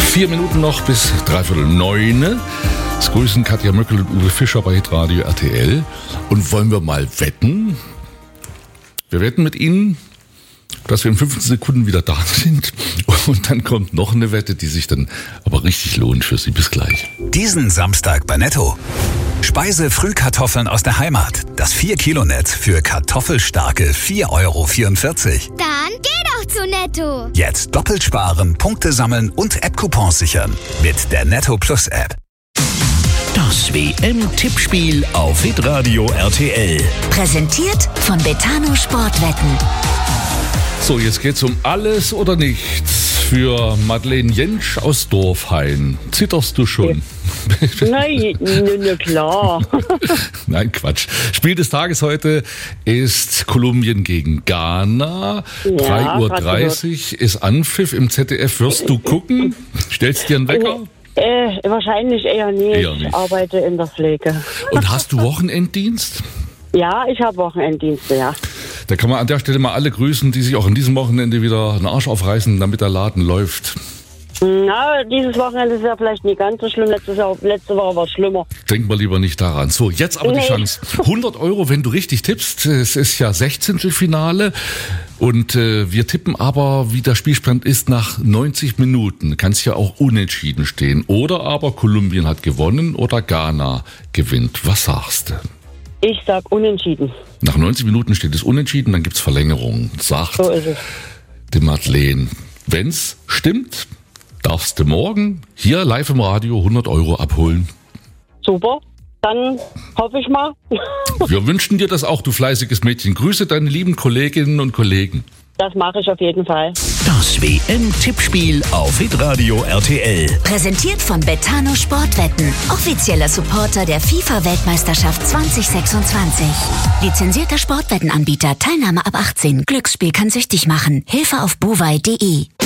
4 Minuten noch bis 8:45. Es grüßen Katja Möckel und Uwe Fischer bei Hitradio RTL. Und wollen wir mal wetten? Wir wetten mit Ihnen, dass wir in 15 Sekunden wieder da sind. Und dann kommt noch eine Wette, die sich dann aber richtig lohnt für Sie. Bis gleich. Diesen Samstag bei Netto. Speise-Frühkartoffeln aus der Heimat. Das 4-Kilo-Netz für kartoffelstarke 4,44 €. Dann geh doch zu Netto. Jetzt doppelt sparen, Punkte sammeln und App-Coupons sichern. Mit der Netto Plus App. Das WM-Tippspiel auf Hitradio RTL. Präsentiert von Betano Sportwetten. So, jetzt geht's um alles oder nichts für Madeleine Jentsch aus Dorfhain. Zitterst du schon? Nein, na klar. Nein, Quatsch. Spiel des Tages heute ist Kolumbien gegen Ghana. Ja, 3:30 Uhr ist Anpfiff im ZDF. Wirst du gucken? Stellst dir einen Wecker? Wahrscheinlich eher nicht. Ich arbeite in der Pflege. Und hast du Wochenenddienst? Ja, ich habe Wochenenddienste, ja. Da kann man an der Stelle mal alle grüßen, die sich auch an diesem Wochenende wieder einen Arsch aufreißen, damit der Laden läuft. Na, dieses Wochenende ist ja vielleicht nicht ganz so schlimm. Letzte Woche war es schlimmer. Denk mal lieber nicht daran. So, jetzt aber die Chance. 100 €, wenn du richtig tippst. Es ist ja 16. Und wir tippen aber, wie der Spielstand ist, nach 90 Minuten. Kann es ja auch unentschieden stehen. Oder aber Kolumbien hat gewonnen oder Ghana gewinnt. Was sagst du? Ich sag unentschieden. Nach 90 Minuten steht es unentschieden, dann gibt's Verlängerung. Sagt So ist es. die Madeleine. Wenn's stimmt, darfst du morgen hier live im Radio 100 € abholen. Super, dann hoffe ich mal. Wir wünschen dir das auch, du fleißiges Mädchen. Grüße deine lieben Kolleginnen und Kollegen. Das mache ich auf jeden Fall. Das WM-Tippspiel auf Hitradio RTL. Präsentiert von Betano Sportwetten. Offizieller Supporter der FIFA-Weltmeisterschaft 2026. Lizenzierter Sportwettenanbieter. Teilnahme ab 18. Glücksspiel kann süchtig machen. Hilfe auf buwei.de.